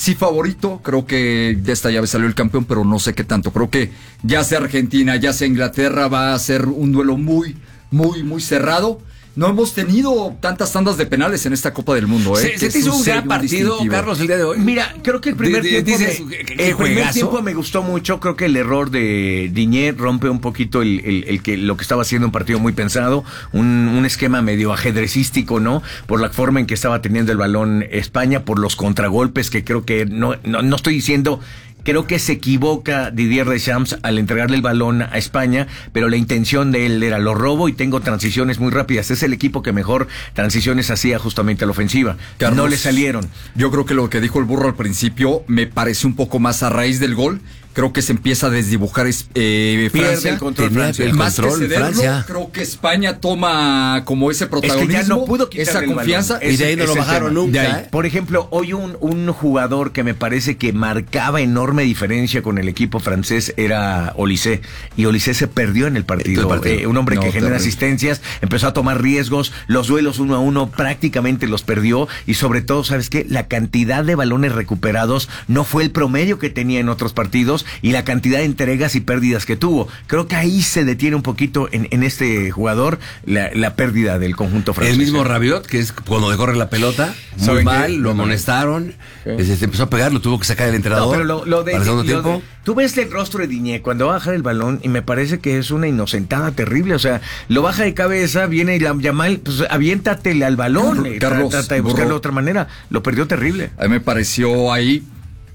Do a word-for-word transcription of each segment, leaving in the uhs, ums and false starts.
sí favorito, creo que de esta llave salió el campeón, pero no sé qué tanto. Creo que ya sea Argentina, ya sea Inglaterra, va a ser un duelo muy, muy, muy cerrado. No hemos tenido tantas tandas de penales en esta Copa del Mundo, ¿eh? ¿Se, ¿se te hizo un gran partido, Carlos, el día de hoy? Mira, creo que el primer, de, de, tiempo, dices, me, ¿qué, qué el primer tiempo me gustó mucho. Creo que el error de Diñé rompe un poquito el, el, el que lo que estaba haciendo un partido muy pensado, un, un esquema medio ajedrecístico, ¿no? Por la forma en que estaba teniendo el balón España, por los contragolpes que creo que no, no, no estoy diciendo... Creo que se equivoca Didier Deschamps al entregarle el balón a España, pero la intención de él era lo robo y tengo transiciones muy rápidas. Es el equipo que mejor transiciones hacía justamente a la ofensiva. Carlos, no le salieron. Yo creo que lo que dijo el burro al principio me parece un poco más a raíz del gol. Creo que se empieza a desdibujar eh, Francia. El control, Francia. El más control, que cederlo, Francia. Creo que España toma como ese protagonismo, es que ya no pudo esa confianza. Y de ahí no lo bajaron nunca. ¿eh? Por ejemplo, hoy un, un jugador que me parece que marcaba enorme diferencia con el equipo francés era Olise. Y Olise se perdió en el partido. El partido. Eh, un hombre no, que genera terrible. asistencias, empezó a tomar riesgos, los duelos uno a uno prácticamente los perdió. Y sobre todo, ¿sabes qué? La cantidad de balones recuperados no fue el promedio que tenía en otros partidos. Y la cantidad de entregas y pérdidas que tuvo. Creo que ahí se detiene un poquito en, en este jugador la, la pérdida del conjunto francés. El mismo Rabiot, que es cuando le corre la pelota, muy mal, lo amonestaron, sí. se empezó a pegar, lo tuvo que sacar el entrenador. No, pero lo, lo de, para el segundo lo tiempo. De, tú ves el rostro de Diñé cuando va a bajar el balón y me parece que es una inocentada terrible. O sea, lo baja de cabeza, viene y la Yamal, pues aviéntatele al balón. Carlos, Carlos, trata de buscarlo de otra manera. Lo perdió terrible. A mí me pareció ahí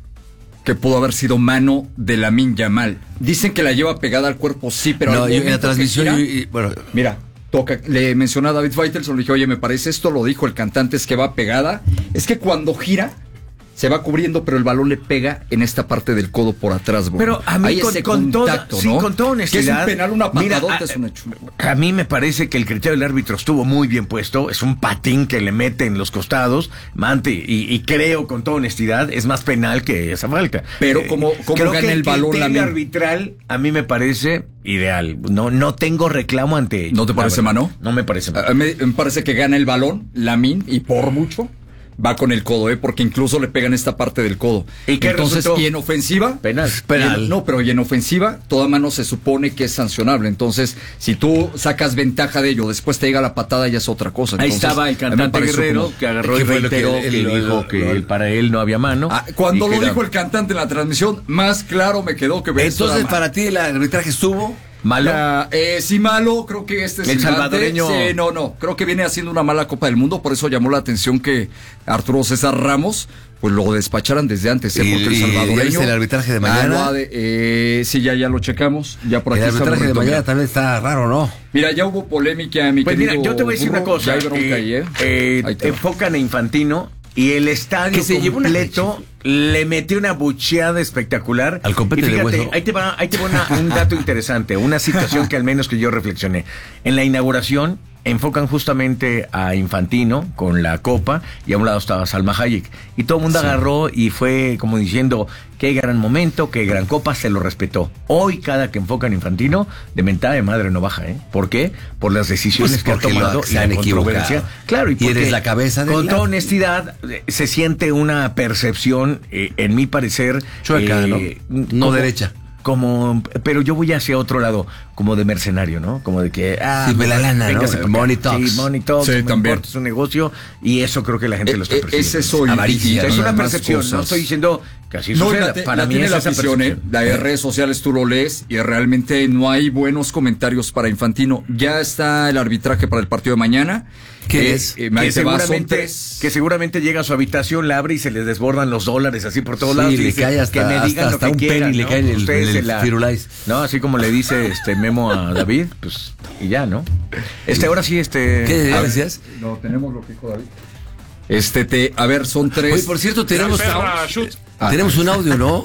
que pudo haber sido mano de Lamine Yamal. Dicen que la lleva pegada al cuerpo, sí, pero no, yo, en la transmisión, gira, yo, y, bueno, mira, toca, le mencionó a David Faitelson, le dije, oye, me parece esto, lo dijo el cantante, es que va pegada. Es que cuando gira, se va cubriendo, pero el balón le pega en esta parte del codo por atrás, bro. Pero a mí hay con, ese con contacto, toda, ¿no? sí, con toda honestidad. Que es un penal, una patadota, mira, a, es un hecho. A mí me parece que el criterio del árbitro estuvo muy bien puesto. Es un patín que le mete en los costados, Mante, y, y creo con toda honestidad es más penal que esa falta. Pero como, como creo gana que el, el balón la arbitral a mí me parece ideal. No, no tengo reclamo ante. ¿No te parece mano? No me parece mano. A mí me parece que gana el balón Lamine y por mucho. Va con el codo, ¿eh? Porque incluso le pegan esta parte del codo. ¿Y qué Entonces, resultó? y en ofensiva, penal. penal. En, no, pero y en ofensiva, toda mano se supone que es sancionable. Entonces, si tú sacas ventaja de ello, después te llega la patada, ya es otra cosa. Entonces, ahí estaba el cantante Guerrero, como, que agarró y reiteró que, que, que dijo que lo, para él no había mano. Ah, cuando lo dijo el cantante en la transmisión, más claro me quedó que... Entonces, para ti, el arbitraje estuvo... ¿Malo? La, eh, sí, malo, creo que este es el salvadoreño. Sí, no, no, creo que viene haciendo una mala Copa del Mundo, por eso llamó la atención que Arturo César Ramos, pues lo despacharan desde antes, ¿eh? ¿Y, porque el salvadoreño... ¿Y el arbitraje de mañana? Ah, de, eh, sí, ya, ya lo checamos, ya por aquí el arbitraje de mañana mira. también está raro, ¿no? Mira, ya hubo polémica, mi pues querido mira, yo te voy a decir burro, una cosa, ya hay bronca eh, ahí, ¿eh? eh, enfocan a Infantino y el estadio se completo le metió una bucheada espectacular. Al compete y fíjate, de hueso. Ahí te va, ahí te va una, un dato interesante, una situación que al menos que yo reflexioné. En la inauguración enfocan justamente a Infantino con la copa y a un lado estaba Salma Hayek. Y todo el mundo sí. agarró y fue como diciendo, qué gran momento, qué gran copa, se lo respetó. Hoy cada que enfocan a Infantino, de mentada de madre no baja, ¿eh? ¿Por qué? Por las decisiones pues que ha tomado y la controversia. Claro, y, y eres la cabeza de con la... toda honestidad se siente una percepción, eh, en mi parecer, chueca, eh, ¿no? No como, derecha. Como, pero yo voy hacia otro lado, como de mercenario, ¿no? Como de que, ah, sí, me la lana, ¿no? Money talks. Sí, money talks, sí, me también. importa, es un negocio, y eso creo que la gente eh, lo está percibiendo. Es eso, avaricia, es ¿no? una percepción, cosas. No estoy diciendo que así no, suceda, la te, para la mí tiene es la esa afición, percepción. ¿eh? Las redes sociales tú lo lees y realmente no hay buenos comentarios para Infantino. Ya está el arbitraje para el partido de mañana. ¿Qué eh, es? Eh, que, seguramente, que seguramente llega a su habitación, la abre y se les desbordan los dólares así por todos sí, lados. Y le dice, cae hasta, que me digan hasta, hasta lo que un quieran, penny, ¿no? le cae en el, Ustedes en el la, Firulais. No, así como le dice este Memo a David, pues, y ya, ¿no? Este, ahora sí, este... ¿Qué decías? No, tenemos lo que dijo David. Este, te, a ver, son tres. Oye, por cierto, tenemos, ah, tenemos un audio, ¿no?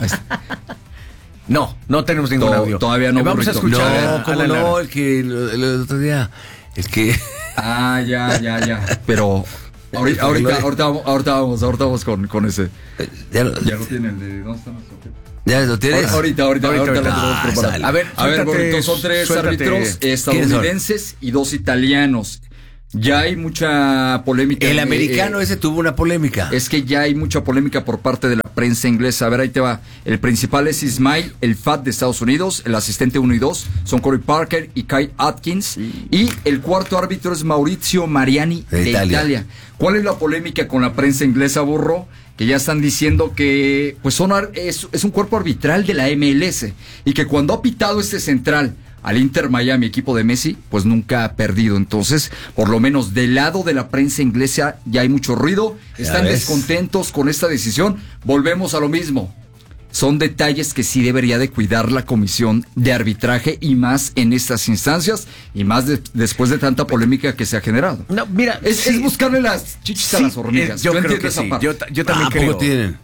No, no tenemos ningún to, audio. Todavía no. Eh, vamos burrito. a escuchar. No, a, ¿cómo a la no? El que el, el otro día, el que... Ah, ya, ya, ya. Pero ahorita, ahorita, ahorita, vamos, ahorita vamos, ahorita vamos con, con ese. Ya lo, ya lo tiene el de ¿dónde están los objetos? ¿Ya lo tienes? Ahorita, ahorita, ahorita, ahorita, ahorita lo tenemos ah, preparado. A ver, a ver, suéltate, Gorrito, son tres suéltate. árbitros estadounidenses y dos italianos. Ya hay mucha polémica. El eh, americano eh, ese tuvo una polémica. Es que ya hay mucha polémica por parte de la prensa inglesa. A ver, ahí te va. El principal es Ismail El Fat de Estados Unidos. El asistente uno y dos son Corey Parker y Kai Atkins. Sí. Y el cuarto árbitro es Maurizio Mariani de, de Italia. Italia. ¿Cuál es la polémica con la prensa inglesa, Burro? Que ya están diciendo que pues son, es, es un cuerpo arbitral de la M L S y que cuando ha pitado este central al Inter Miami, equipo de Messi, pues nunca ha perdido. Entonces, por lo menos del lado de la prensa inglesa ya hay mucho ruido, están descontentos con esta decisión. Volvemos a lo mismo. Son detalles que sí debería de cuidar la comisión de arbitraje y más en estas instancias y más de, después de tanta polémica que se ha generado. No, mira, es, sí, es buscarle las chichis sí, a las hormigas. Eh, yo, yo creo que sí. Yo, yo también ah, creo. Tienen?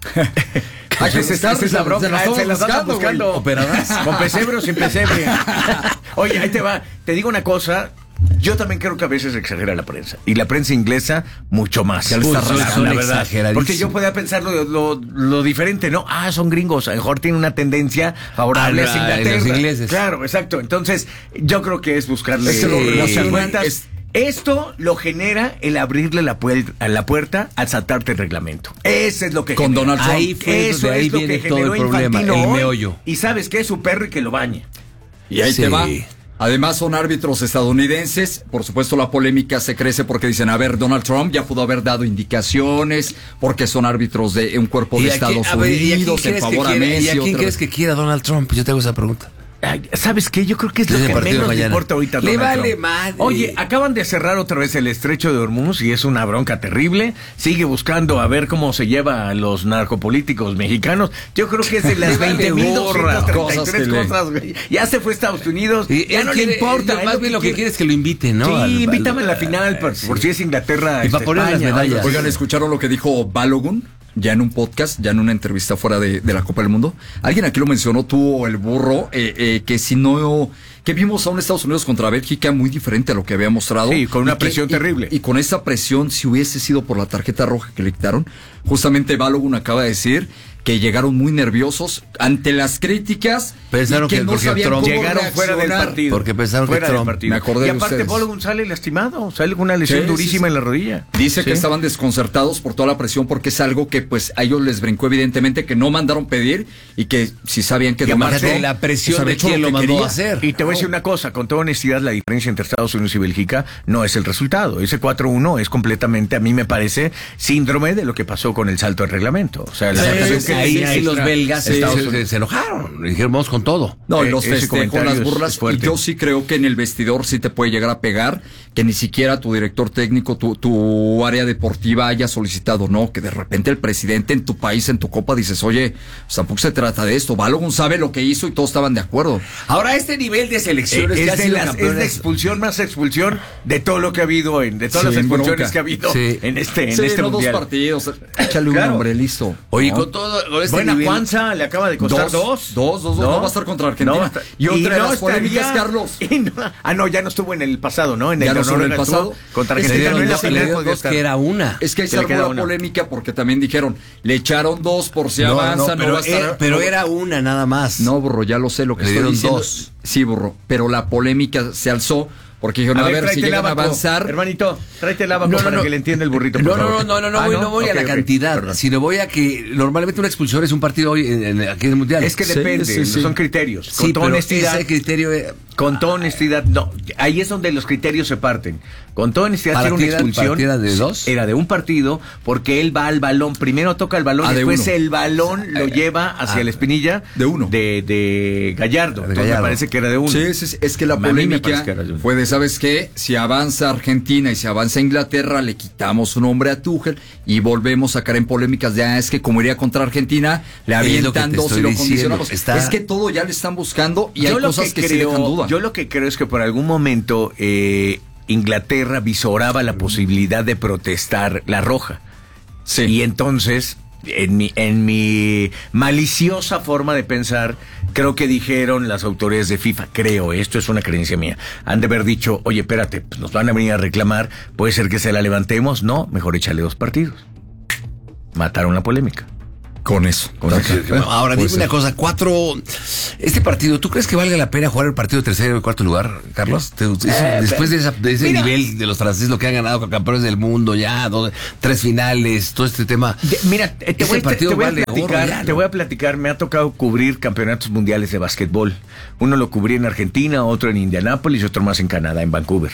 Pues esa, esa es la bronca, se, se las están buscando. Operadas. Con pesebre o sin pesebre. Oye, ahí te va. Te digo una cosa. Yo también creo que a veces exagera la prensa. Y la prensa inglesa, mucho más. Ya está razón, la verdad. Porque yo podía pensar lo, lo, lo diferente, ¿no? Ah, son gringos. A lo mejor tienen una tendencia favorable a Inglaterra. Los ingleses. Claro, exacto. Entonces, yo creo que es buscarle es que lo cuentas. Es... Esto lo genera el abrirle la, puer- a la puerta al saltarte el reglamento. Ese es lo que con genera. Donald Trump. Ahí fue Eso ahí es lo viene que todo generó el problema, Infantino el hoy. meollo. Y sabes que es su perro y que lo baña. Y ahí sí. te va. Además son árbitros estadounidenses, por supuesto la polémica se crece porque dicen, a ver, Donald Trump ya pudo haber dado indicaciones, porque son árbitros de un cuerpo de Estados a ver, Unidos, en favor a Messi. ¿Y a quién crees que quiera Donald Trump? Yo te hago esa pregunta. ¿Sabes qué? Yo creo que es lo que menos le importa ahorita a Donald Le vale Trump. madre. Oye, acaban de cerrar otra vez el estrecho de Hormuz y es una bronca terrible. Sigue buscando a ver cómo se lleva a los narcopolíticos mexicanos. Yo creo que es de las veinte mil doscientas treinta y tres cosas, güey. Ya se fue a Estados Unidos. Y ya no quiere, le importa. Más bien lo que quiere es que lo inviten, ¿no? Sí, al, invítame al, a la final por, sí. por si es Inglaterra. Y para poner las medallas. Oigan, ¿escucharon lo que dijo Balogun? Ya en un podcast, ya en una entrevista fuera de, de la Copa del Mundo. Alguien aquí lo mencionó, tú, el burro, eh, eh, que si no, que vimos a un Estados Unidos contra Bélgica muy diferente a lo que había mostrado. Sí, con una que, presión y, terrible. Y con esa presión, si hubiese sido por la tarjeta roja que le quitaron, justamente Balogun acaba de decir que llegaron muy nerviosos ante las críticas. Pensaron que, que no porque sabían Trump cómo llegaron fuera del partido. Porque pensaron fuera que Trump. Del partido. Me acordé y aparte, Balogun sale lastimado, sale con una lesión sí, durísima sí, sí. en la rodilla. Dice sí. que estaban desconcertados por toda la presión porque es algo que pues a ellos les brincó evidentemente, que no mandaron pedir y que si sabían que Donald Trump, la presión pues, de quién lo, lo mandó a hacer. Y te voy a decir una cosa, con toda honestidad, la diferencia entre Estados Unidos y Bélgica no es el resultado. Ese cuatro uno es completamente, a mí me parece, síndrome de lo que pasó con el salto del reglamento. O sea, la sí, sí, que ahí, ahí los belgas sí, Estados Unidos se, se enojaron, dijeron vamos con todo. No, eh, los festejos, las burlas, y yo sí creo que en el vestidor sí te puede llegar a pegar, que ni siquiera tu director técnico, tu, tu área deportiva haya solicitado, no, que de repente el presidente en tu país, en tu copa, dices, oye, pues tampoco se trata de esto, Balogun sabe lo que hizo y todos estaban de acuerdo. Ahora, este nivel de selecciones eh, que es, de las, es de expulsión más expulsión de todo lo que ha habido, en, de todas sí, las expulsiones bronca. que ha habido sí. en este, en sí, este no mundial. dos partidos, échale un claro. nombre, listo. Oye, ¿no? con todo con este Buena nivel... Juanza le acaba de costar dos. Dos, dos, dos, dos no, no va a estar contra Argentina. No, y otra y de no las polémicas, Carlos. No, ah, no, ya no estuvo en el pasado, ¿no? En el, ya no estuvo en el pasado. Contra Argentina. No, no, no, dos que era una. Es que ahí se armó la polémica porque también dijeron, le echaron dos por si no, avanza, no, pero, no va a estar. Era, pero era una nada más. No, burro, ya lo sé lo que le estoy diciendo. Dos. Sí, burro, pero la polémica se alzó. Porque dijeron, a, a ver, ver si llegan a avanzar. Hermanito, tráete el abaco no, no, para no. que le entienda el burrito. No, por no, favor. no, no, no, ah, voy, no voy okay, a la okay, cantidad, perdón. Sino voy a que normalmente una expulsión es un partido hoy en, en, aquí en el Mundial. Es que depende, sí, sí, sí. son criterios. Sí, con toda honestidad. Ese criterio. Eh, con toda honestidad, no. Ahí es donde los criterios se parten. Con toda honestidad, era una expulsión. ¿Era de dos? Era de un partido, porque él va al balón. Primero toca el balón, ah, después uno. el balón lo lleva hacia ah, la espinilla. De uno. De, de Gallardo. De Entonces Gallardo. me parece que era de uno. Sí, sí, sí. Es que la polémica fue de, ¿sabes qué? Si avanza Argentina y si avanza Inglaterra, le quitamos su nombre a Tuchel y volvemos a caer en polémicas de, ah, es que como iría contra Argentina, le avientan dos y lo condicionamos. Está... Es que todo ya le están buscando y yo hay cosas que, que creo, sí dejan duda. Yo lo que creo es que por algún momento eh, Inglaterra visoraba la posibilidad de protestar la roja. Sí. Y entonces, en mi, en mi maliciosa forma de pensar, creo que dijeron las autoridades de FIFA, creo, esto es una creencia mía, han de haber dicho, oye, espérate, pues nos van a venir a reclamar, puede ser que se la levantemos, no, mejor échale dos partidos. Mataron la polémica. Con eso. Con eso. Ahora, dime una cosa, cuatro... Este partido, ¿tú crees que valga la pena jugar el partido de tercero y cuarto lugar, Carlos? ¿Te, eso, eh, después de, esa, de ese mira, nivel de los franceses, lo que han ganado con campeones del mundo ya, dos, tres finales, todo este tema... De, mira, te, te, voy, te, te, voy vale a platicar, ya, ¿no? te voy a platicar, me ha tocado cubrir campeonatos mundiales de básquetbol. Uno lo cubrí en Argentina, otro en Indianápolis y otro más en Canadá, en Vancouver.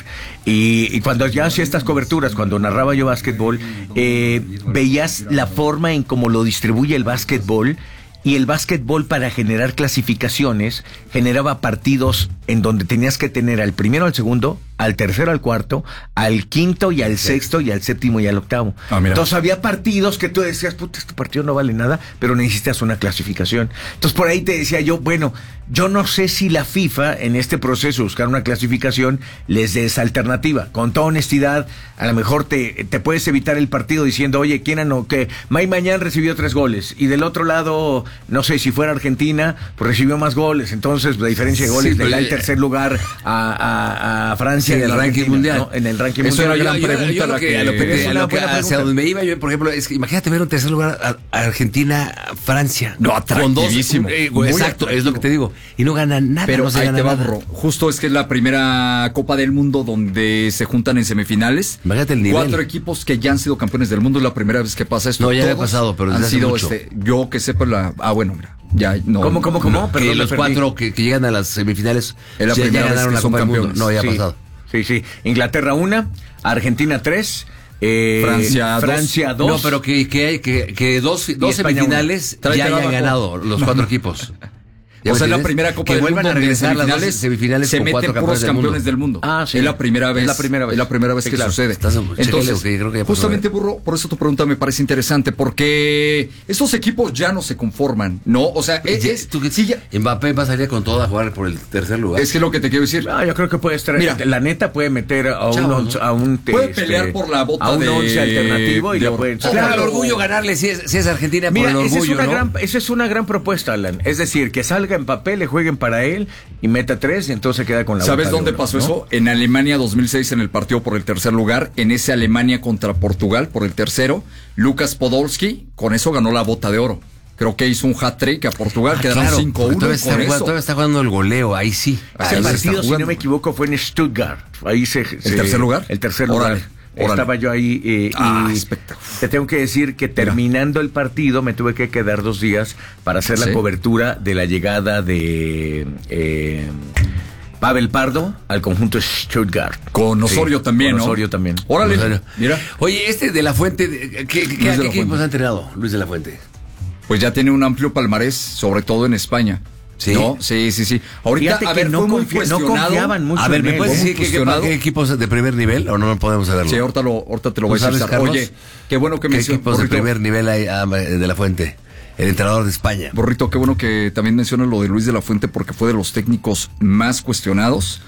Y, y cuando ya hacía estas coberturas, cuando narraba yo básquetbol, eh, veías la forma en cómo lo distribuye el básquetbol, y el básquetbol, para generar clasificaciones, generaba partidos en donde tenías que tener al primero, al segundo, al tercero, al cuarto, al quinto y al sexto y al séptimo y al octavo. Ah, entonces había partidos que tú decías, puta, este partido no vale nada, pero necesitas una clasificación. Entonces por ahí te decía yo, bueno, yo no sé si la FIFA en este proceso de buscar una clasificación les dé esa alternativa. Con toda honestidad, a lo mejor te, te puedes evitar el partido diciendo, oye, ¿quién no? Que May Mañán recibió tres goles y del otro lado, no sé, si fuera Argentina, pues recibió más goles. Entonces la diferencia de goles sí, le da el tercer lugar a, a, a Francia. En el ranking mundial. ¿No? En el ranking Eso mundial. Eso era una gran pregunta. Yo, yo, yo, que, a lo que, a lo que hacia donde me iba yo, por ejemplo, es que imagínate ver un tercer lugar a, a Argentina, Francia. No, atractivísimo. Con dos, eh, exacto, es lo que te digo. Y no ganan nada. Pero no se ahí gana te va, nada. bro. Justo es que es la primera Copa del Mundo donde se juntan en semifinales. Imagínate el nivel. Cuatro equipos que ya han sido campeones del mundo. Es la primera vez que pasa esto. No, ya había pasado, pero desde han hace sido mucho. Este, yo que sepa la. Ah, bueno, mira. Ya, no, ¿Cómo, cómo, cómo? No, que los cuatro que, que llegan a las semifinales es la ya, primera ya ganaron vez que la Copa son del Mundo. No, ya ha sí, pasado. Sí, sí. Inglaterra una, Argentina tres, eh, Francia, Francia dos. No, pero que, que, que, que dos, dos semifinales ya hayan ganado los cuatro equipos. O sea, es la primera Copa que del vuelvan Mundo a regresar las dos semifinales se con meten cuatro puros campeones, campeones del mundo. mundo. Ah, sí. Es la primera vez. Es la primera vez. Es la primera vez sí, que claro. sucede. Estás, Entonces, que creo que justamente, Burro, por eso tu pregunta me parece interesante, porque estos equipos ya no se conforman, ¿no? O sea, es, es ¿Tú, sí, ya, Mbappé va a salir con todo a jugar por el tercer lugar. Es que es lo que te quiero decir. Ah, yo creo que puede estar. Mira, la neta puede meter a un, chavo, once, a un puede este, pelear por la bota a un de, once alternativo y de, lo pueden. Claro, claro, el orgullo ganarle si es, si es Argentina. Mira, por el orgullo, esa es una ¿no? gran, esa es una gran propuesta, Alan. Es decir, que salga Mbappé, le jueguen para él y meta tres y entonces queda con la. ¿Sabes bota dónde de oro, pasó ¿no? eso? En Alemania dos mil seis, en el partido por el tercer lugar, en ese Alemania contra Portugal por el tercero, Lucas Podolski con eso ganó la bota de oro. Creo que hizo un hat-trick a Portugal, Ah, quedaron claro, cinco uno todavía, con está, eso. todavía está jugando el goleo, ahí sí. Ese Ahí partido, si no me equivoco, fue en Stuttgart. Ahí se. ¿El se, tercer lugar? El tercer lugar. Órale. Órale. Estaba yo ahí eh, ah, y espectacular. te tengo que decir que terminando el partido me tuve que quedar dos días para hacer ¿Sí? la cobertura de la llegada de eh, Pavel Pardo al conjunto Stuttgart. Con Osorio sí, también, con ¿no? Osorio también. Órale, Osorio. mira. Oye, este de la Fuente, ¿qué, qué, qué, de qué la equipos Fuente. ha entrenado Luis de la Fuente? Pues ya tiene un amplio palmarés, sobre todo en España. ¿Sí? ¿No? Sí, sí, sí. Ahorita, Fíjate a que ver, no, fue muy confía, no cuestionado. confiaban mucho A ver, en ¿me él. puedes Muy decir qué, qué, cuestionado. qué equipos de primer nivel o no podemos saberlo? Sí, ahorita, lo, ahorita te lo ¿Tú voy a sabes, decir. Carlos? Oye, qué bueno que ¿Qué mencionas. equipos de primer nivel hay ah, de la Fuente? El entrenador de España. Borrito, qué bueno que también mencionas lo de Luis de la Fuente porque fue de los técnicos más cuestionados.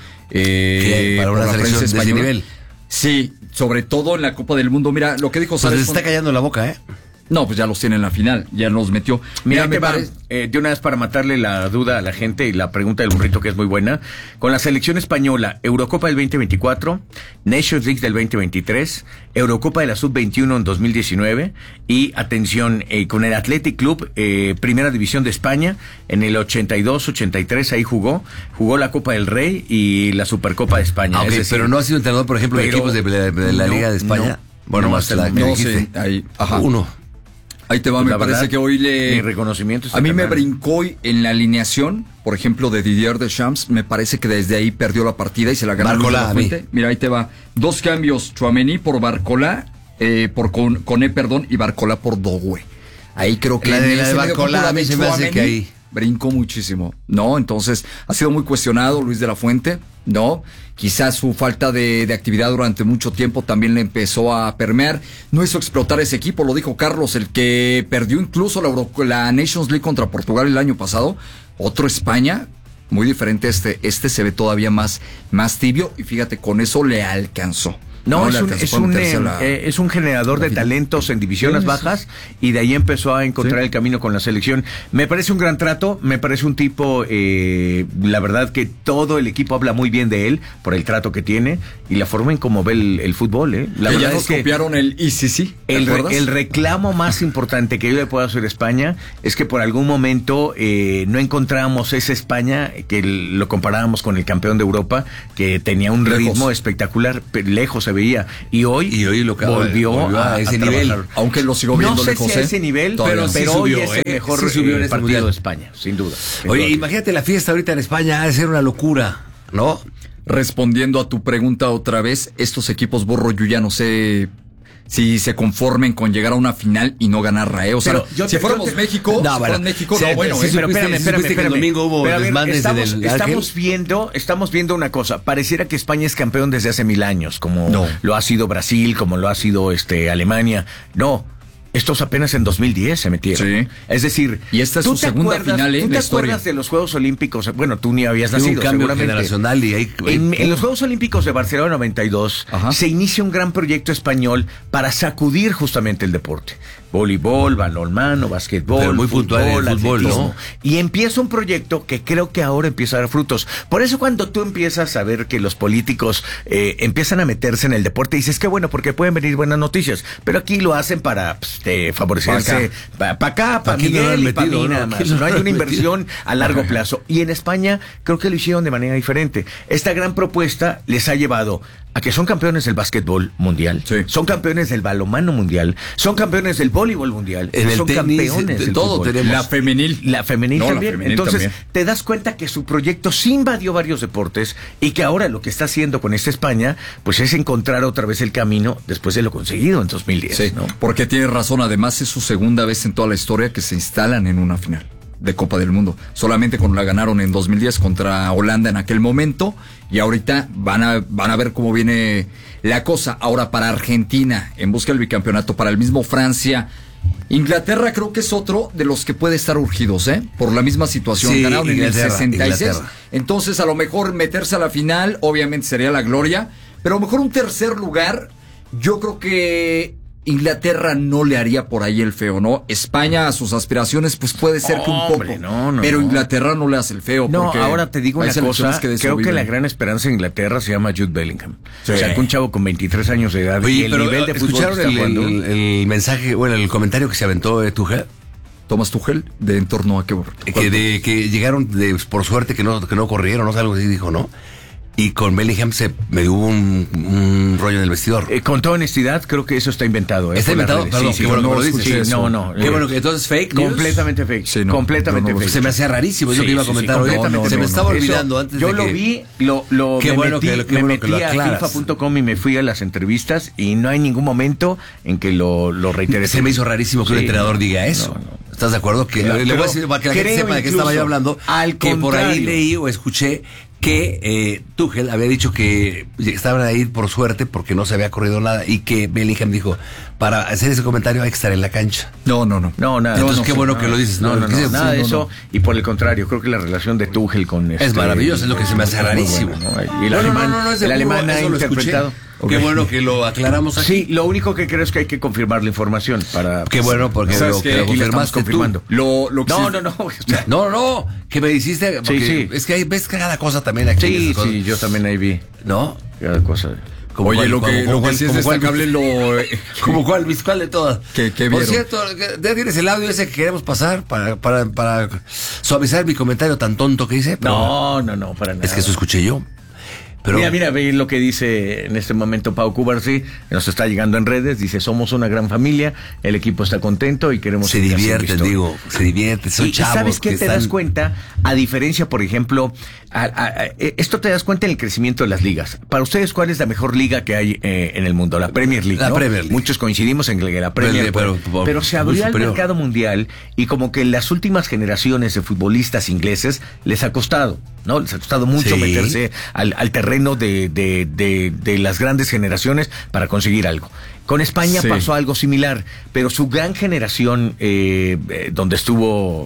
Eh, para una por la selección prensa de ese española. nivel. Sí, sobre todo en la Copa del Mundo. Mira, lo que dijo Pues Sárez les está Fon- callando la boca, ¿eh? No, pues ya los tiene en la final, ya los metió. Mira, Mira, te me va, parece. eh, de una vez para matarle la duda a la gente y la pregunta del burrito que es muy buena. Con la selección española, Eurocopa del veinte veinticuatro, Nations League del veinte veintitrés, Eurocopa de la sub veintiuno en dos mil diecinueve y, atención, eh, con el Athletic Club, eh, Primera División de España, en el ochenta y dos ochenta y tres ahí jugó, jugó la Copa del Rey y la Supercopa de España. Ah, ok, es decir, pero no ha sido entrenador, por ejemplo, de pero equipos de, de- de la no, Liga de España. no. bueno, No, más hasta la el que No dijiste. sé, ahí, ajá. Uno. Ahí te va, Pues me la parece verdad, que hoy le... mi reconocimiento está A mí me carnal. brincó hoy en la alineación, por ejemplo, de Didier Deschamps, me parece que desde ahí perdió la partida y se la ganó Luis de Barcola, la a mí. Fuente. Mira, ahí te va. Dos cambios, Tchouaméni por Barcola, eh, por con, Coné, perdón, y Barcola por Dogue. Ahí creo que... La de- en la de ese medio Barcola, campo, la a mí de se me hace Tchouaméni que ahí... brincó muchísimo, ¿no? Entonces, ha sido muy cuestionado Luis de la Fuente, ¿no? Quizás su falta de, de actividad durante mucho tiempo también le empezó a permear. No hizo explotar ese equipo, lo dijo Carlos, el que perdió incluso la, Euro, la Nations League contra Portugal el año pasado. Otro España, muy diferente este. Este se ve todavía más, más tibio y fíjate, con eso le alcanzó. No, no es, un, es, un, eh, la, eh, es un generador de talentos en divisiones sí, bajas sí. y de ahí empezó a encontrar sí. el camino con la selección. Me parece un gran trato, me parece un tipo, eh, la verdad que todo el equipo habla muy bien de él por el trato que tiene y la forma en cómo ve el, el fútbol. Eh. La que verdad ya nos es que copiaron el I C C. El, re, el reclamo más importante que yo le puedo hacer a España es que por algún momento eh, no encontramos esa España que lo comparábamos con el campeón de Europa, que tenía un lejos. ritmo espectacular, pero lejos se veía y hoy, y hoy lo que volvió, volvió a, a ese a nivel, aunque lo sigo viendo no sé lejos, si a ese nivel, pero, pero, sí pero subió, hoy es el eh, mejor sí subió en este partido mundial. de España, sin duda. Sin Oye, duda. imagínate la fiesta ahorita en España, ha de ser una locura, ¿no? Respondiendo a tu pregunta otra vez, estos equipos, Borro, yo ya no sé si se conformen con llegar a una final y no ganarla, ¿eh? O sea, yo si te, fuéramos te, México, no, si bueno, México, sí, no, bueno, sí, ¿eh? pero espérame, espérame, espérame. El domingo hubo pero, desmanes estamos, del estamos viendo, estamos viendo una cosa. Pareciera que España es campeón desde hace mil años, como no. lo ha sido Brasil, como lo ha sido este Alemania. No. Estos apenas en dos mil diez se metieron. Sí. Es decir, y esta es su segunda final en ¿tú te la acuerdas historia de los Juegos Olímpicos? Bueno, tú ni habías sí, nacido, un cambio seguramente. generacional y ahí, en, en los Juegos Olímpicos de Barcelona noventa y dos Ajá. se inicia un gran proyecto español para sacudir justamente el deporte. Voleibol, balonmano, basquetbol, pero muy fútbol, puntual el fútbol, ¿no? Y empieza un proyecto que creo que ahora empieza a dar frutos. Por eso cuando tú empiezas a ver que los políticos eh, empiezan a meterse en el deporte, dices que bueno, porque pueden venir buenas noticias, pero aquí lo hacen para pues, eh, favorecerse para pa acá, para pa Miguel no y para mí ¿no? nada más. No, no hay una inversión a largo plazo. Y en España creo que lo hicieron de manera diferente. Esta gran propuesta les ha llevado a que son campeones del básquetbol mundial, sí. son campeones del balonmano mundial, son campeones del voleibol mundial, en el son tenis, campeones de del todo fútbol. tenemos. La femenil. La femenil no, también. La femenil Entonces, también. te das cuenta que su proyecto sí invadió varios deportes y que ahora lo que está haciendo con esta España, pues es encontrar otra vez el camino después de lo conseguido en dos mil diez. Sí, ¿no? Porque tienes razón, además es su segunda vez en toda la historia que se instalan en una final de Copa del Mundo. Solamente cuando la ganaron en dos mil diez contra Holanda en aquel momento y ahorita van a, van a ver cómo viene la cosa. Ahora para Argentina, en busca del bicampeonato, para el mismo Francia, Inglaterra creo que es otro de los que puede estar urgidos, ¿eh? Por la misma situación. Sí, ganaron en el sesenta y seis. Inglaterra. Entonces a lo mejor meterse a la final, obviamente sería la gloria, pero a lo mejor un tercer lugar, yo creo que Inglaterra no le haría por ahí el feo, ¿no? España a sus aspiraciones pues puede ser que un Hombre, poco, no, no, pero no. Inglaterra no le hace el feo. No, porque ahora te digo una cosa, que creo que la gran esperanza de Inglaterra se llama Jude Bellingham. Sí. O sea, que un chavo con veintitrés años de edad. Oye, y el pero nivel de fútbol ¿escucharon que está el, jugando? el, el mensaje, bueno, el comentario que se aventó de Tuchel? Thomas Tuchel, de en torno a qué? Que, de, que llegaron de, por suerte que no, que no corrieron, no sé, algo así dijo, ¿no? Y con Bellingham se me hubo un, un rollo en el vestidor. Eh, con toda honestidad, creo que eso está inventado. ¿eh? ¿Está inventado? Perdón, sí, sí, qué bueno no, que lo dices. Sí, no, no. Qué bueno que entonces fake news. Completamente fake. Sí, no, completamente no, no, fake. Se me hacía rarísimo, es sí, lo que iba a comentar sí, sí, hoy. No, no, se me estaba olvidando eso, antes yo de lo que... vi, lo, lo qué me bueno metí, que, qué me bueno metí que lo a aclaras. FIFA punto com y me fui a las entrevistas y no hay ningún momento en que lo, lo reiteré. Se me hizo rarísimo que sí, un entrenador no, diga eso. No, no. ¿Estás de acuerdo? Que claro, le voy a decir para que la gente sepa de qué estaba yo hablando. Al que por ahí leí o escuché que eh, Tuchel había dicho que estaban ahí por suerte porque no se había corrido nada y que Bellingham dijo, para hacer ese comentario hay que estar en la cancha. No, no, no. No, nada. Entonces no, qué no, bueno no, que lo dices. No, no, no, no nada sí, de no, eso. No. Y por el contrario, creo que la relación de Tuchel con es este, maravilloso, es lo que se me hace rarísimo. Bueno, ¿no? Y el alemán, no, no, no, es el alemán ha interpretado. Okay. Qué bueno que lo aclaramos aquí. Sí, lo único que creo es que hay que confirmar la información para. Qué bueno, porque lo que lo confirmaste confirmando. Lo, lo no, sí. no, no, o sea, no, no, que me dijiste. Sí, sí. Es que hay, ves cada cosa también aquí. Sí, sí, yo también ahí vi. ¿No? Cada cosa. Como Oye, cual, lo que, como, lo que sí es destacable lo... Como cuál, cuál de todas. ¿Qué, qué Por cierto, ya tienes el audio ese que queremos pasar para, para, para suavizar mi comentario tan tonto que hice. Pero no, no, no, para nada. Es que eso escuché yo. Pero... Mira, mira, ve lo que dice en este momento Pau Cubarsí, que nos está llegando en redes, dice, somos una gran familia, el equipo está contento y queremos... Se divierten, digo, se divierten, son y, chavos. ¿Y sabes qué te están... das cuenta? A diferencia, por ejemplo, a, a, a, esto te das cuenta en el crecimiento de las ligas. Para ustedes, ¿cuál es la mejor liga que hay eh, en el mundo? La Premier League, La ¿no? Premier League. Muchos coincidimos en que la Premier League, pero, pero, pero se abrió al mercado mundial y como que las últimas generaciones de futbolistas ingleses les ha costado, ¿no? Les ha costado mucho sí. meterse al, al terreno de, de De, de, de las grandes generaciones para conseguir algo. Con España Sí. pasó algo similar, pero su gran generación, eh, eh, donde estuvo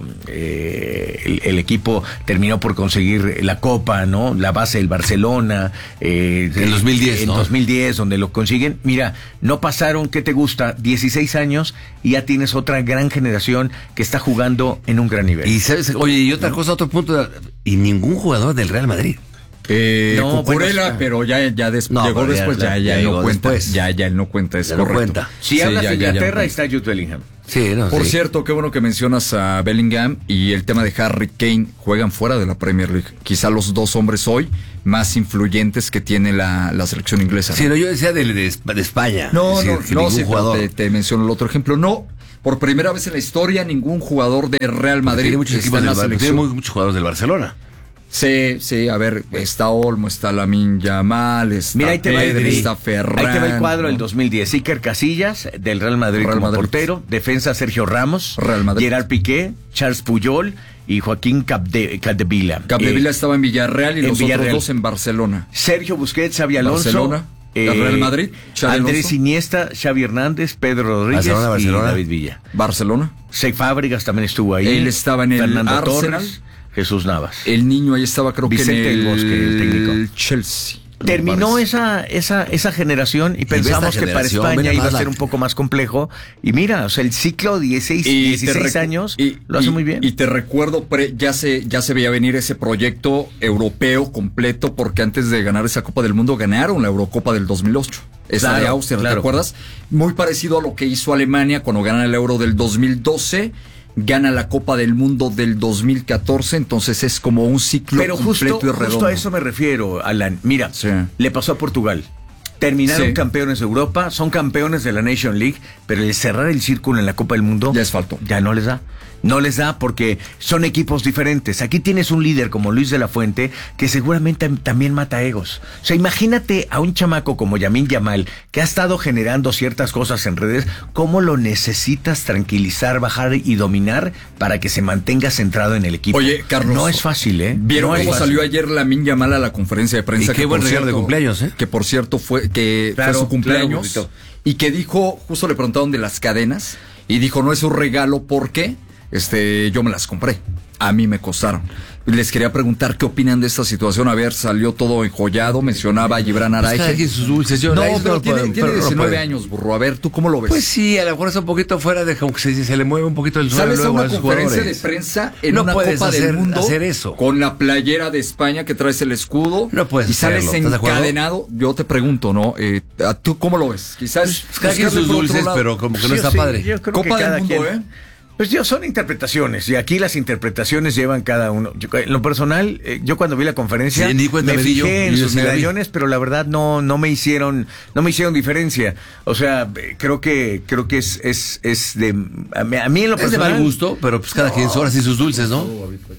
eh, el, el equipo, terminó por conseguir la Copa, ¿no? La base del Barcelona. Eh, En dos mil diez, En ¿no? dos mil diez, donde lo consiguen. Mira, no pasaron, ¿qué te gusta? dieciséis años y ya tienes otra gran generación que está jugando en un gran nivel. Y sabes, oye, y otra cosa, otro punto, y ningún jugador del Real Madrid. Eh, No, Cucurella, bueno, pero ya, ya des- No, llegó pero ya- después, ya, ya ya, él llegó no cuenta. después. Ya, ya él no cuenta, es Ya no correcto. cuenta. Si Sí, hablas ya, de ya, ya no Inglaterra, cuenta. está Jude Bellingham. Sí, no, Por sí. cierto, qué bueno que mencionas a Bellingham y el tema de Harry Kane. Juegan fuera de la Premier League. Quizá los dos hombres hoy más influyentes que tiene la, la selección inglesa. Sí, no, yo decía de, de, de España. No, Es decir, no, que no, ningún sí, pero jugador. te, te menciono el otro ejemplo. No, por primera vez en la historia, ningún jugador de Real Madrid Tiene muchos está equipos en del la Bar- tiene selección. muy- muchos jugadores del Barcelona. Sí, sí, a ver, está Olmo, está Lamine Yamal, está Mira, ahí te va el, Pedri, está Ferran. ahí te va el cuadro ¿no? del dos mil diez. Iker Casillas, del Real Madrid Real como Madrid. portero. Defensa, Sergio Ramos. Real Madrid. Gerard Piqué, Charles Puyol y Joaquín Capde- Capdevila. Capdevila Eh, estaba en Villarreal y en los Villarreal. otros dos en Barcelona. Sergio Busquets, Xavi Alonso. Barcelona, Real Madrid, Xavi Andrés Alonso. Iniesta, Xavi Hernández, Pedro Rodríguez Barcelona, Barcelona. y David Villa. Barcelona. Sey Fábregas también estuvo ahí. Él estaba en el Fernando Arsenal. Torres, Jesús Navas. El niño ahí estaba, creo Vicente que en del el, Bosque, el técnico. Chelsea. Terminó me parece. esa, esa, esa generación y pensamos esta que para generación, España ven iba a más la- ser un poco más complejo. Y mira, o sea, el ciclo dieciséis, Y te dieciséis recu- años y- lo hace y- muy bien. Y te recuerdo, pre- ya se, ya se veía venir ese proyecto europeo completo, porque antes de ganar esa Copa del Mundo ganaron la Eurocopa del dos mil ocho. Esa Claro, de Austria, claro. ¿te acuerdas? Muy parecido a lo que hizo Alemania cuando gana el Euro del dos mil doce. Gana la Copa del Mundo del dos mil catorce, entonces es como un ciclo Pero justo, completo y redondo. justo a eso me refiero, Alan. Mira, Sí. le pasó a Portugal. Terminaron Sí. campeones de Europa, son campeones de la Nation League, pero el cerrar el círculo en la Copa del Mundo Ya es falto. ya no les da. No les da porque son equipos diferentes. Aquí tienes un líder como Luis de la Fuente que seguramente también mata egos. O sea, imagínate a un chamaco como Yamín Yamal que ha estado generando ciertas cosas en redes, cómo lo necesitas tranquilizar, bajar y dominar para que se mantenga centrado en el equipo. Oye, Carlos. No es fácil, ¿eh? ¿Vieron No es cómo fácil. salió ayer Lamine Yamal a la conferencia de prensa? Y qué que, buen por regalo de cierto- cumpleaños, ¿eh? Que por cierto fue, que Claro, fue su cumpleaños. claro, y que dijo, justo le preguntaron de las cadenas, y dijo, no es un regalo porque este, yo me las compré. A mí me costaron. Les quería preguntar qué opinan de esta situación. A ver, salió todo enjollado, mencionaba a Gibran Pues cada Araige. quien sus dulces. Yo, No, ahí pero lo tiene, puedo- tiene pero no diecinueve puede. años, burro. A ver, ¿tú cómo lo ves? Pues sí, a lo mejor es un poquito fuera de como que se, se le mueve un poquito el suelo Sales a luego una a los conferencia jugadores. de prensa en No una puedes Copa hacer- del Mundo hacer eso. con la playera de España que traes el escudo No puedes y sales hacerlo, ¿estás de acuerdo? encadenado. Yo te pregunto, ¿no? Eh, ¿a ¿Tú cómo lo ves? Quizás Pues cada quien buscarle sus por otro dulces, lado. pero como que no Yo está sí, padre. yo creo Copa que cada del Mundo, quien- ¿eh? Pues yo, son interpretaciones y aquí las interpretaciones llevan cada uno. Yo, en lo personal, eh, yo cuando vi la conferencia Sí, ni cuenta me me di yo, fijé en y yo sus sí la vi. medallones, pero la verdad no no me hicieron no me hicieron diferencia. O sea, eh, creo que creo que es es es de a mí, a mí en lo Es de personal mal gusto, pero pues cada quien ahora sí sus dulces, ¿no?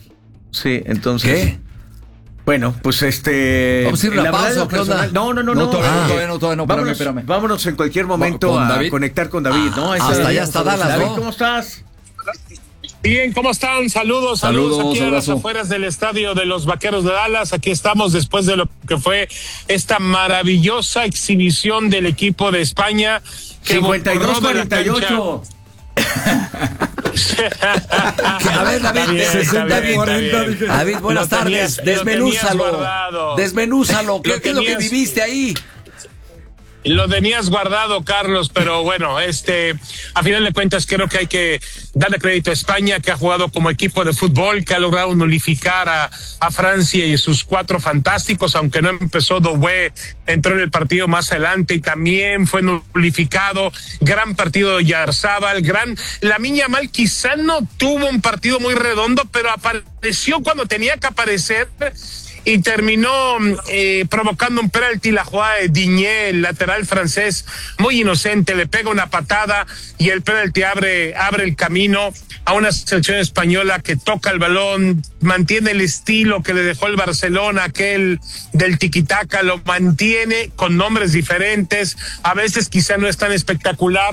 Sí, entonces ¿Qué? Bueno, pues este. ¿Vamos a ir a una la verdad, pausa en lo o qué onda? personal- No, no, no, No, no. todavía no, Ah. todavía no, todavía no, espérame, Vámonos, espérame. vámonos en cualquier momento ¿Con a David? conectar con David, ¿no? Ahí está hasta David. allá, hasta Dallas, David, ¿no? ¿cómo estás? Bien, ¿cómo están? Saludos, saludos, Saludos, aquí a las abrazo. afueras del estadio de los Vaqueros de Dallas. Aquí estamos después de lo que fue esta maravillosa exhibición del equipo de España. que cincuenta y dos borró de la cuarenta y ocho. A ver, David, Está bien, está sesenta, bien, David, está bien. David, buenas Lo tenías- tardes. lo tenías Desmenúzalo. guardado. Desmenúzalo. ¿Qué, Lo qué es lo que tenías- viviste ahí? Lo tenías guardado, Carlos, pero bueno, este, a final de cuentas creo que hay que darle crédito a España, que ha jugado como equipo de fútbol, que ha logrado nulificar a, a Francia y sus cuatro fantásticos, aunque no empezó Doué, entró en el partido más adelante y también fue nulificado. Gran partido de Yarzábal, gran, Lamine Yamal quizá no tuvo un partido muy redondo, pero apareció cuando tenía que aparecer. Y terminó eh, provocando un penalti la jugada de Digne, el lateral francés, muy inocente, le pega una patada y el penalti abre, abre el camino a una selección española que toca el balón, mantiene el estilo que le dejó el Barcelona, aquel del tiquitaca, lo mantiene con nombres diferentes, a veces quizá no es tan espectacular,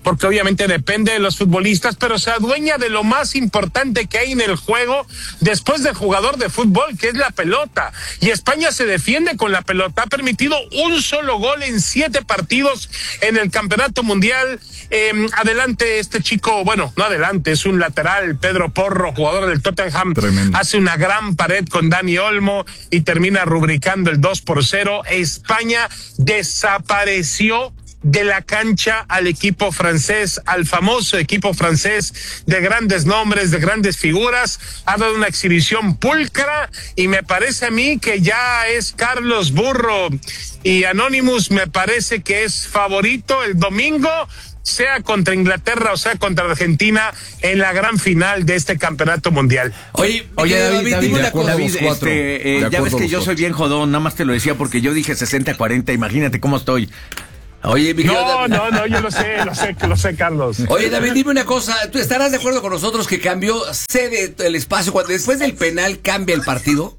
porque obviamente depende de los futbolistas, pero se adueña de lo más importante que hay en el juego después del jugador de fútbol, que es la pelota. Y España se defiende con la pelota, ha permitido un solo gol en siete partidos en el Campeonato Mundial. Eh, adelante este chico, bueno, no adelante, es un lateral, Pedro Porro, jugador del Tottenham, Tremendo. Hace una gran pared con Dani Olmo y termina rubricando el dos por cero. España desapareció de la cancha al equipo francés, al famoso equipo francés de grandes nombres, de grandes figuras. Ha dado una exhibición pulcra y me parece a mí que ya es Carlos Burro y Anonymous me parece que es favorito el domingo, sea contra Inglaterra o sea contra Argentina, en la gran final de este campeonato mundial. Oye, oye David, David, David, dime una David este, eh, ya ves que yo soy bien jodón, nada más te lo decía porque yo dije sesenta cuarenta, imagínate cómo estoy. Oye, mi no, no, no, yo lo sé, lo sé, lo sé, Carlos. Oye, David, dime una cosa, ¿tú estarás de acuerdo con nosotros que cambió sede el espacio cuando después del penal cambia el partido?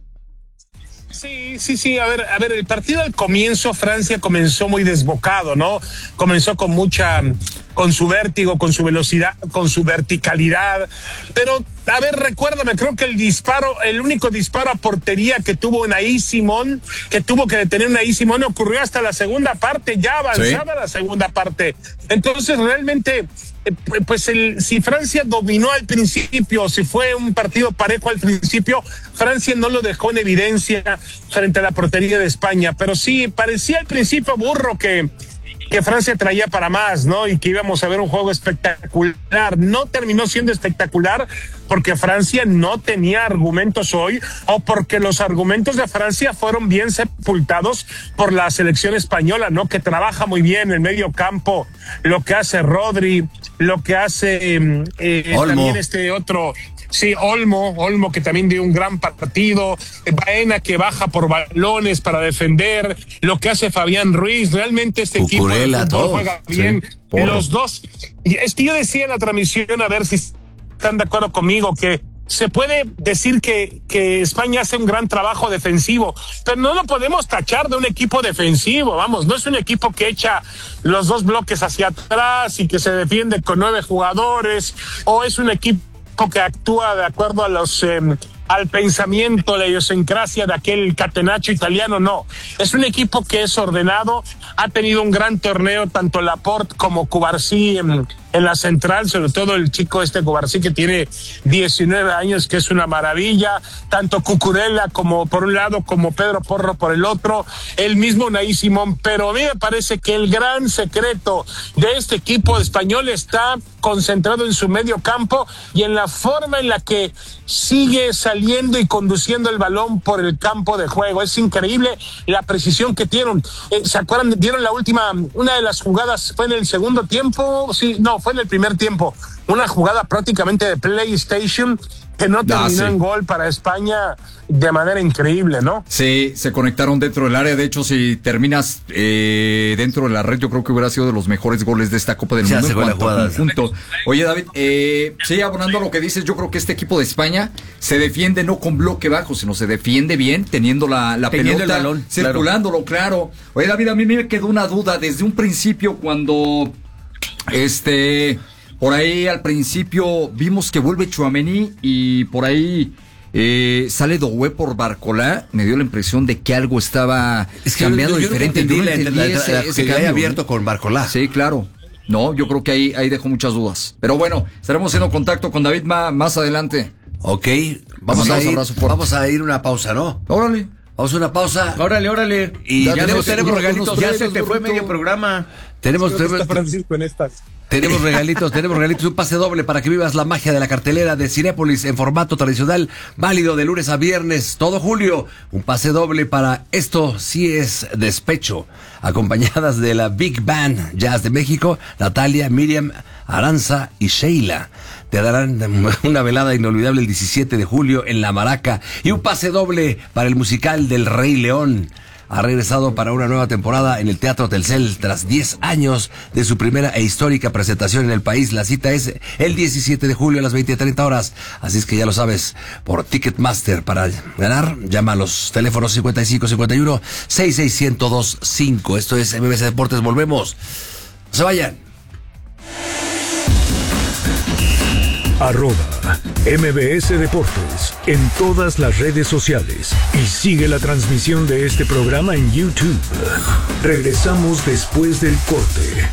Sí, sí, sí, a ver, a ver, el partido al comienzo, Francia comenzó muy desbocado, ¿no? Comenzó con mucha, con su vértigo, con su velocidad, con su verticalidad, pero, a ver, recuérdame, creo que el disparo, el único disparo a portería que tuvo Unai Simón, que tuvo que detener Unai Simón, ocurrió hasta la segunda parte, ya avanzaba ¿Sí? la segunda parte. Entonces, realmente, pues el, si Francia dominó al principio, si fue un partido parejo al principio, Francia no lo dejó en evidencia frente a la portería de España, pero sí, parecía al principio Burro que, que Francia traía para más, ¿no? Y que íbamos a ver un juego espectacular. No terminó siendo espectacular porque Francia no tenía argumentos hoy, o porque los argumentos de Francia fueron bien sepultados por la selección española, ¿no? Que trabaja muy bien el medio campo, lo que hace Rodri, lo que hace eh, eh, también este otro, sí, Olmo, Olmo que también dio un gran partido, Baena que baja por balones para defender, lo que hace Fabián Ruiz, realmente este Cucurella, equipo de fútbol juega bien, sí, los dos. Y es que yo decía en la transmisión, a ver si están de acuerdo conmigo, que se puede decir que, que España hace un gran trabajo defensivo, pero no lo podemos tachar de un equipo defensivo, vamos, no es un equipo que echa los dos bloques hacia atrás y que se defiende con nueve jugadores, o es un equipo que actúa de acuerdo a los eh, al pensamiento, la idiosincrasia de aquel catenaccio italiano, no. Es un equipo que es ordenado, ha tenido un gran torneo, tanto Laporte como Cubarsí en, en la central, sobre todo el chico este Cubarsí que tiene diecinueve años, que es una maravilla, tanto Cucurella como por un lado, como Pedro Porro por el otro, el mismo Unai Simón, pero a mí me parece que el gran secreto de este equipo español está concentrado en su medio campo y en la forma en la que sigue saliendo y conduciendo el balón por el campo de juego. Es increíble la precisión que tienen. Eh, ¿Se acuerdan? Dieron la última, una de las jugadas fue en el segundo tiempo, sí, no, fue en el primer tiempo, una jugada prácticamente de PlayStation que no terminó ah, sí. en gol para España de manera increíble, ¿no? Sí, se conectaron dentro del área. De hecho, si terminas eh, dentro de la red, yo creo que hubiera sido de los mejores goles de esta Copa del Mundo en cuanto a conjunto. Oye, David, eh, sí, abonando a lo que dices, yo creo que este equipo de España se defiende no con bloque bajo, sino se defiende bien, teniendo la, la teniendo pelota, el balón, circulándolo, claro. claro. Oye, David, a mí me quedó una duda desde un principio cuando este... Por ahí al principio vimos que vuelve Tchouaméni y por ahí eh, sale Doué por Barcolá. Me dio la impresión de que algo estaba es que cambiando yo, yo diferente. No entendí, yo no entendí la, ese, la, ese que haya abierto con Barcolá. Sí, claro. No, yo creo que ahí, ahí dejó muchas dudas. Pero bueno, estaremos haciendo contacto con David más, más adelante. Ok, vamos a, ir, vamos a ir una pausa, ¿no? Órale. Vamos a una pausa. Órale, órale. Y ya, ya tenemos, tenemos regalitos. Ya se te fue medio programa. Tenemos, tenemos Francisco en estas. Tenemos regalitos, tenemos regalitos, un pase doble para que vivas la magia de la cartelera de Cinépolis en formato tradicional, válido de lunes a viernes, todo julio. Un pase doble para Esto sí es despecho, acompañadas de la Big Band Jazz de México, Natalia, Miriam, Aranza y Sheila. Te darán una velada inolvidable el diecisiete de julio en La Maraca y un pase doble para el musical del Rey León. Ha regresado para una nueva temporada en el Teatro Telcel tras diez años de su primera e histórica presentación en el país. La cita es el diecisiete de julio a las veinte treinta horas. Así es que ya lo sabes, por Ticketmaster. Para ganar, llama a los teléfonos cincuenta y cinco cincuenta y uno sesenta y seis cero dos cinco. Esto es M B C Deportes. Volvemos. No se vayan. Arroba M B S Deportes en todas las redes sociales y sigue la transmisión de este programa en YouTube. Regresamos después del corte.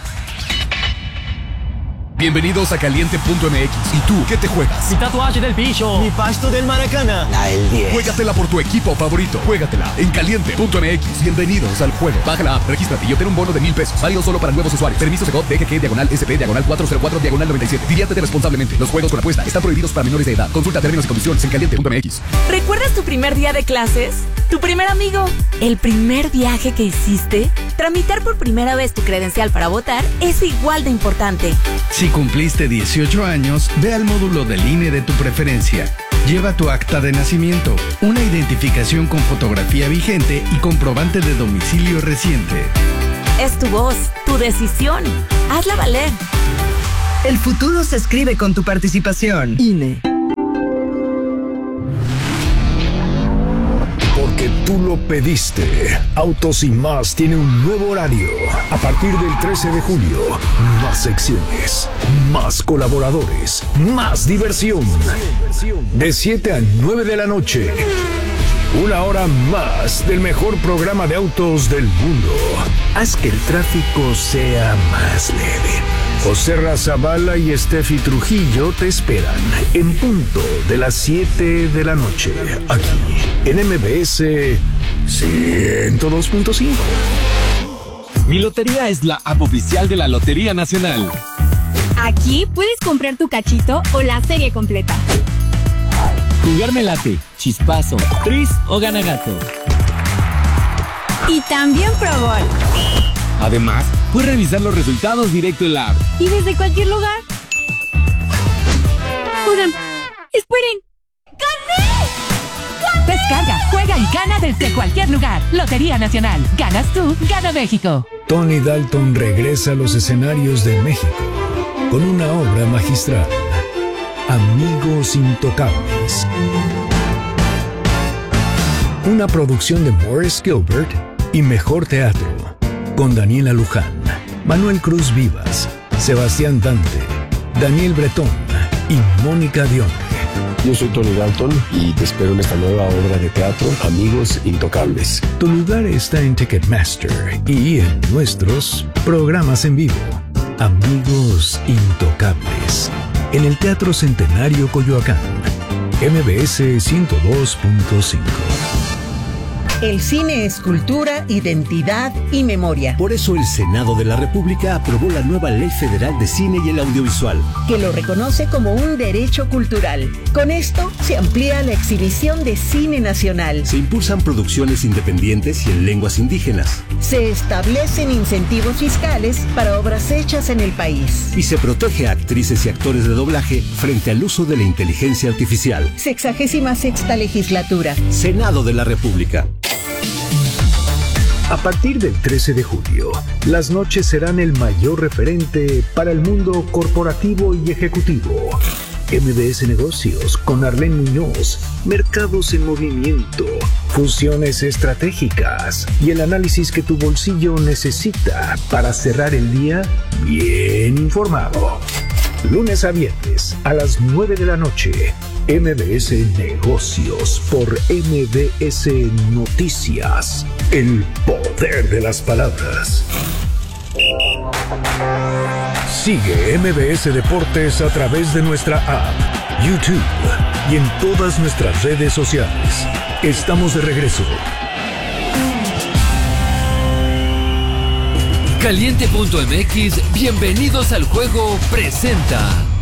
Bienvenidos a Caliente punto M X. ¿Y tú qué te juegas? Mi tatuaje del bicho. Mi pasto del Maracana. La del diez. Juégatela por tu equipo favorito. Juégatela en Caliente punto M X. Bienvenidos al juego. Baja la app, regístrate y obtén un bono de mil pesos. Válido solo para nuevos usuarios. Permiso de G O T, D G G, diagonal S P, diagonal cuatro cero cuatro, diagonal noventa y siete. Diviértete responsablemente. Los juegos con apuesta están prohibidos para menores de edad. Consulta términos y condiciones en Caliente punto M X. ¿Recuerdas tu primer día de clases? ¿Tu primer amigo? ¿El primer viaje que hiciste? Tramitar por primera vez tu credencial para votar es igual de importante. Si cumpliste dieciocho años, ve al módulo del I N E de tu preferencia. Lleva tu acta de nacimiento, una identificación con fotografía vigente y comprobante de domicilio reciente. Es tu voz, tu decisión. Hazla valer. El futuro se escribe con tu participación. I N E. Porque tú lo pediste. Autos y Más tiene un nuevo horario. A partir del trece de julio, más secciones, más colaboradores, más diversión. De siete a nueve de la noche. Una hora más del mejor programa de autos del mundo. Haz que el tráfico sea más leve. José Razabala y Steffi Trujillo te esperan en punto de las siete de la noche, aquí en M B S ciento dos punto cinco. Mi Lotería es la app oficial de la Lotería Nacional. Aquí puedes comprar tu cachito o la serie completa. Jugar me late, chispazo, tris o gana gato. Y también Pro Bowl. Además, puedes revisar los resultados directo en la app. Y desde cualquier lugar. Oigan, esperen. ¡Gané! ¡Gané! Descarga, juega y gana desde cualquier lugar. Lotería Nacional. Ganas tú, gana México. Tony Dalton regresa a los escenarios de México con una obra magistral. Amigos Intocables. Una producción de Morris Gilbert y Mejor Teatro. Con Daniela Luján, Manuel Cruz Vivas, Sebastián Dante, Daniel Bretón y Mónica Dionne. Yo soy Tony Dalton y te espero en esta nueva obra de teatro, Amigos Intocables. Tu lugar está en Ticketmaster y en nuestros programas en vivo. Amigos Intocables. En el Teatro Centenario Coyoacán. M B S ciento dos punto cinco. El cine es cultura, identidad y memoria. Por eso el Senado de la República aprobó la nueva Ley Federal de Cine y el Audiovisual, que lo reconoce como un derecho cultural. Con esto se amplía la exhibición de cine nacional. Se impulsan producciones independientes y en lenguas indígenas. Se establecen incentivos fiscales para obras hechas en el país. Y se protege a actrices y actores de doblaje frente al uso de la inteligencia artificial. Sexagésima sexta legislatura. Senado de la República. A partir del trece de julio, las noches serán el mayor referente para el mundo corporativo y ejecutivo. M B S Negocios con Arlene Muñoz, mercados en movimiento, fusiones estratégicas y el análisis que tu bolsillo necesita para cerrar el día bien informado. Lunes a viernes a las nueve de la noche, M B S Negocios por M B S Noticias. El poder de las palabras. Sigue M B S Deportes a través de nuestra app, YouTube y en todas nuestras redes sociales. Estamos de regreso. Caliente punto M X, bienvenidos al juego, presenta